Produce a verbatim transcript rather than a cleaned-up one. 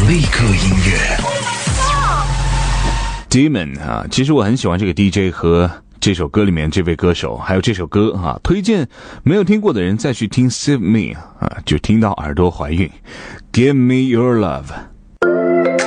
立刻音乐 Demon 啊，其实我很喜欢这个 D J 和这首歌里面这位歌手，还有这首歌啊，推荐没有听过的人再去听 Save Me 啊，就听到耳朵怀孕。Give me your love。